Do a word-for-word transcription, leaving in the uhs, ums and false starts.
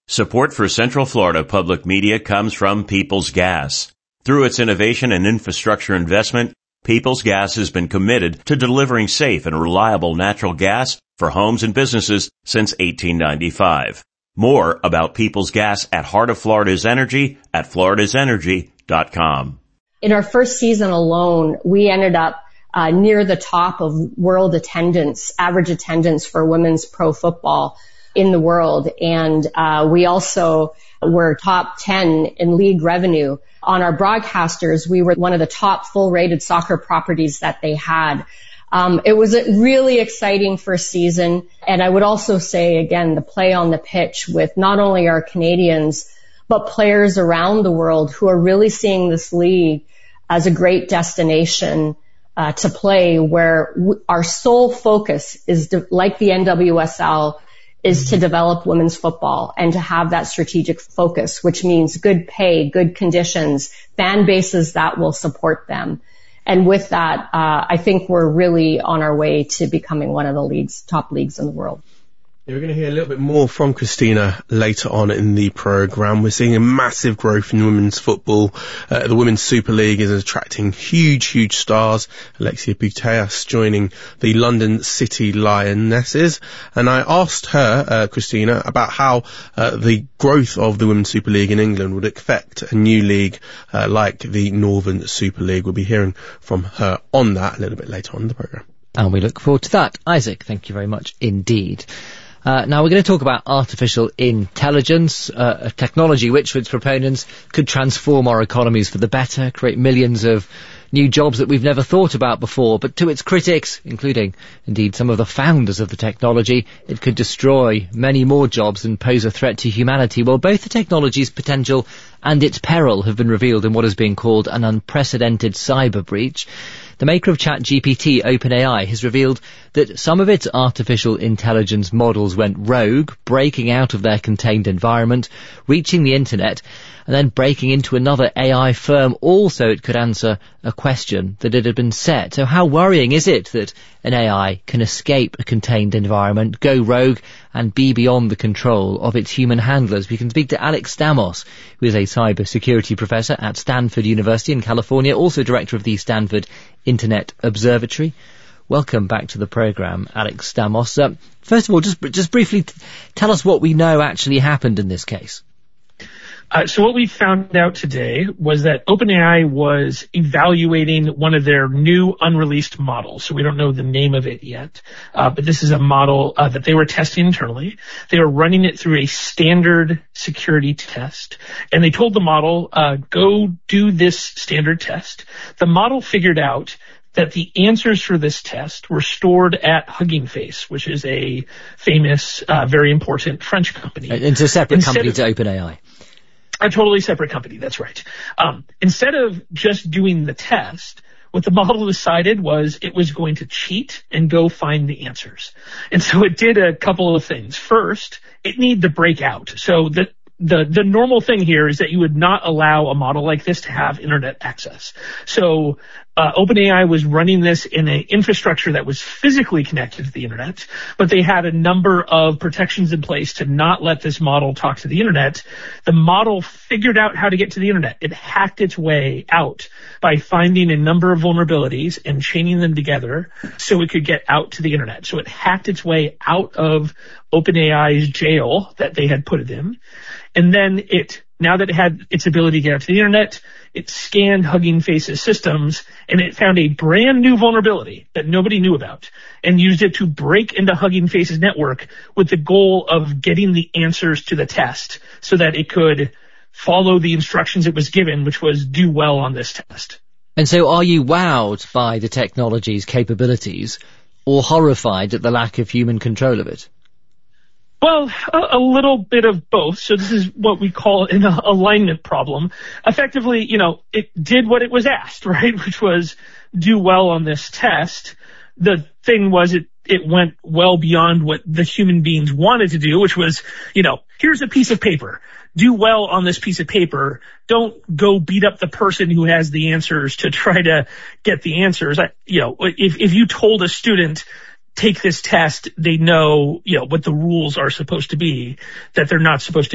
Support for Central Florida Public Media comes from Peoples Gas. Through its innovation and infrastructure investment, Peoples Gas has been committed to delivering safe and reliable natural gas for homes and businesses since eighteen ninety-five. More about Peoples Gas at Heart of Florida's Energy at floridas energy dot com. In our first season alone, we ended up uh, near the top of world attendance, average attendance for women's pro football in the world. And uh, we also were top ten in league revenue. On our broadcasters, we were one of the top full-rated soccer properties that they had. Um, it was a really exciting first season. And I would also say, again, the play on the pitch with not only our Canadians, but players around the world who are really seeing this league as a great destination uh, to play, where w- our sole focus is, de- like the N W S L, is to develop women's football and to have that strategic focus, which means good pay, good conditions, fan bases that will support them. And with that, uh, I think we're really on our way to becoming one of the leagues, top leagues in the world. We're going to hear a little bit more from Christina later on in the programme. We're seeing a massive growth in women's football. Uh, the Women's Super League is attracting huge, huge stars. Alexia Putellas joining the London City Lionesses. And I asked her, uh, Christina, about how uh, the growth of the Women's Super League in England would affect a new league uh, like the Northern Super League. We'll be hearing from her on that a little bit later on in the programme. And we look forward to that. Isaac, thank you very much indeed. Uh, now we're going to talk about artificial intelligence, uh, a technology which, for its proponents, could transform our economies for the better, create millions of new jobs that we've never thought about before. But to its critics, including, indeed, some of the founders of the technology, it could destroy many more jobs and pose a threat to humanity. Well, both the technology's potential and its peril have been revealed in what is being called an unprecedented cyber breach. The maker of ChatGPT, OpenAI, has revealed that some of its artificial intelligence models went rogue, breaking out of their contained environment, reaching the internet, and then breaking into another A I firm, all so it could answer a question that it had been set. So how worrying is it that an A I can escape a contained environment, go rogue, and be beyond the control of its human handlers? We can speak to Alex Stamos, who is a cyber security professor at Stanford University in California, also director of the Stanford Internet Observatory. Welcome back to the programme, Alex Stamos. Uh, first of all, just just briefly t- tell us what we know actually happened in this case. Uh, so what we found out today was that OpenAI was evaluating one of their new unreleased models. So we don't know the name of it yet, uh, but this is a model uh, that they were testing internally. They were running it through a standard security test, and they told the model, uh, go do this standard test. The model figured out that the answers for this test were stored at Hugging Face, which is a famous, uh, very important French company. It's a separate Instead company of, to OpenAI. A totally separate company, that's right. Um, instead of just doing the test, what the model decided was it was going to cheat and go find the answers. And so it did a couple of things. First, it needed to break out. So the The, the normal thing here is that you would not allow a model like this to have internet access. So, uh, OpenAI was running this in an infrastructure that was physically connected to the internet, but they had a number of protections in place to not let this model talk to the internet. The model figured out how to get to the internet. It hacked its way out by finding a number of vulnerabilities and chaining them together so it could get out to the internet. So it hacked its way out of OpenAI's jail that they had put it in. And then it, now that it had its ability to get out to the internet, it scanned Hugging Face's systems and it found a brand new vulnerability that nobody knew about and used it to break into Hugging Face's network with the goal of getting the answers to the test so that it could follow the instructions it was given, which was do well on this test. And so are you wowed by the technology's capabilities or horrified at the lack of human control of it? Well, a, a little bit of both. So this is what we call an alignment problem. Effectively, you know, it did what it was asked, right? Which was do well on this test. The thing was it, it went well beyond what the human beings wanted to do, which was, you know, here's a piece of paper. Do well on this piece of paper. Don't go beat up the person who has the answers to try to get the answers. I, you know, if, if you told a student, take this test, they know, you know, what the rules are supposed to be, that they're not supposed to